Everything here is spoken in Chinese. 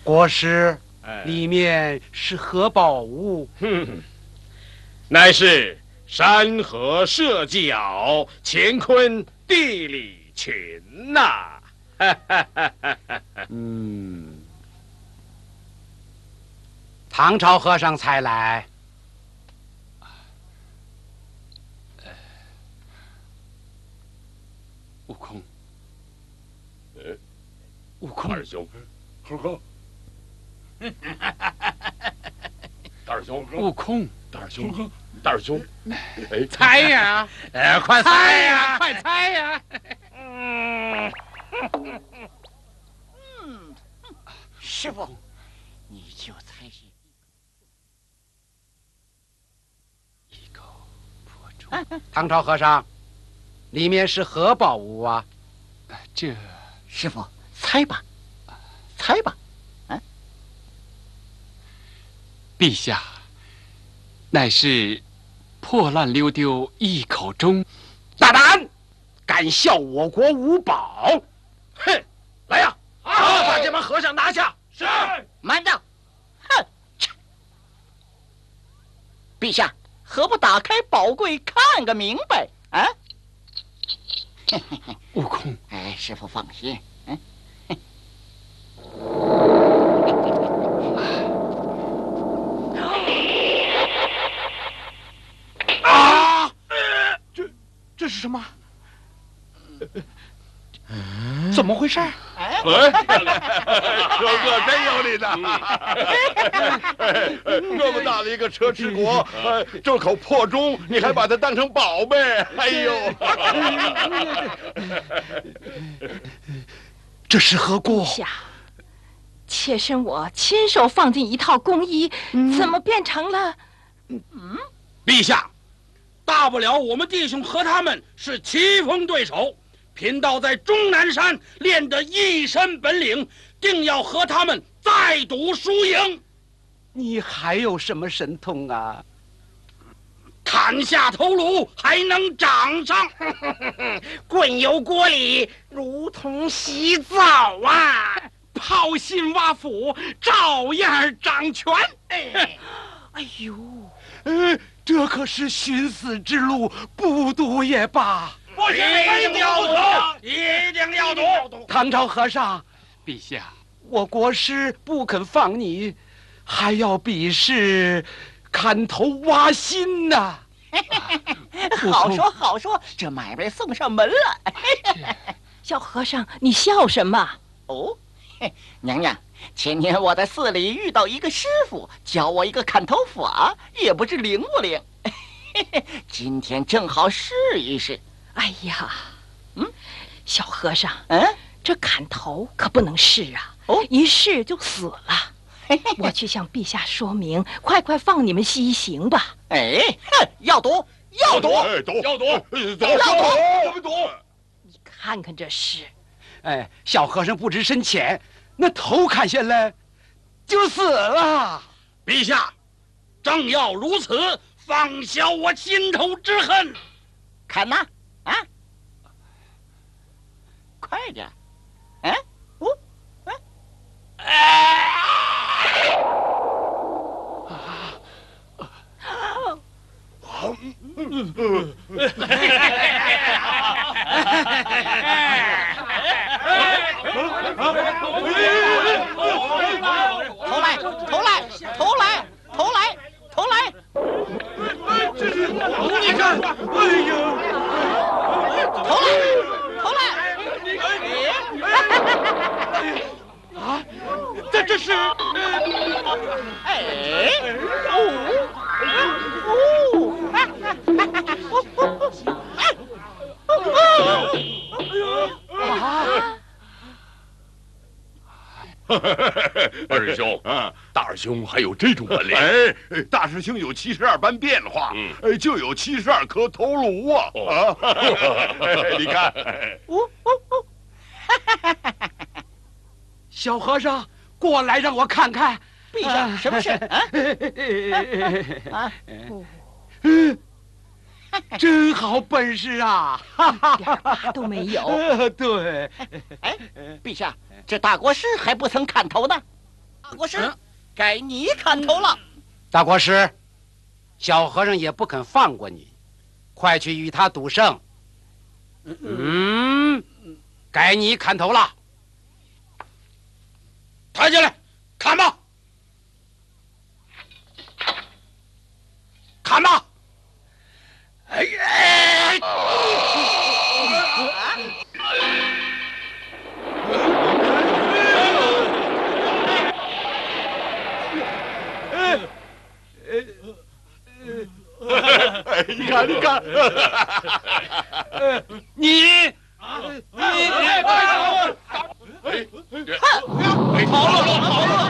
国师，里面是何宝物？ 乃是山河社稷，乾坤地理群呐。 唐朝和尚才来。 悟空，悟空， 二兄，猴哥，大师兄， 悟空， 大师兄，大师兄，哎， 猜呀！快猜呀！快猜呀！ 师傅，你就猜是一口破竹。 唐朝和尚，里面是何宝物啊？ 这， 师傅猜吧，猜吧。 陛下，乃是破烂溜丢一口钟。 大胆，敢笑我国五宝！ 哼，来呀！好，把这帮和尚拿下。是。 慢着，哼！陛下，何不打开宝柜看个明白啊？ 悟空， 哎，师傅放心， 啊！这是什么？怎么回事？ 哎，哥哥真有理的！那么大的一个车迟国，这口破钟，你还把它当成宝贝？哎呦！ 这是何故？ 陛下，妾身我亲手放进一套工衣，怎么变成了？ 陛下，大不了我们弟兄和他们是棋逢对手。贫道在终南山练得一身本领，定要和他们再赌输赢。 你还有什么神通啊？ 砍下头颅还能长上， 滚油锅里如同洗澡啊！ 抛心挖腹，照样掌权。 哎呦， 这可是寻死之路，不赌也罢。 不行，一定要赌，一定要赌！ 唐朝和尚， 陛下， 我国师不肯放你，还要比试砍头挖心呐！ 好说好说，这买卖送上门了。 小和尚，你笑什么？ 哦，娘娘，前天我在寺里遇到一个师傅，教我一个砍头法，也不知灵不灵。今天正好试一试。 哎呀，小和尚，这砍头可不能试啊！一试就死了。我去向陛下说明，快放你们西行吧！ 哎，要赌，要赌， 要赌， 要赌！ 你看看这是， 哎，小和尚不知深浅，那头砍下来就死了。 陛下，正要如此，放消我心头之恨。 砍呐！啊，快点！投来！ 你看，哎呦！ 投来！ 啊，这是二师兄，大师兄还有这种本领？哎，大师兄有72般变化，就有72颗头颅啊！你看， 小和尚，过来让我看看。 陛下，什么事？ 真好本事啊！ 一点疤都没有。 对。 哎，陛下，这大国师还不曾砍头呢。 大国师，该你砍头了。 大国师，小和尚也不肯放过你，快去与他赌胜。该你砍头了。 抬起来，砍吧，砍吧！哎呀！ 你看，你看， 你跑了！